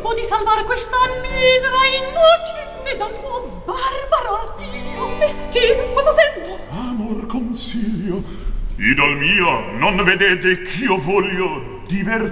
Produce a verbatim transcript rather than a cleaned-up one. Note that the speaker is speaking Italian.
tempo di salvar questa misera innocente dal tuo barbaro ardito. Meschino, cosa sento? Amor consiglio. Idol mio, non vedete ch'io voglio divertirmi